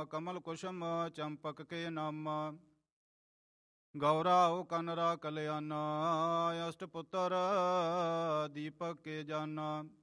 ਕਮਲ ਕੁਸਮ ਚੰਪਕ ਕੇ ਨਾਮਾ। ਗੌਰਾਓ ਕਨਰਾ ਕਲਿਆਣਾ, ਅਸ਼ਟ ਪੁੱਤਰ ਦੀਪਕ ਕੇ ਜਾਨਾ।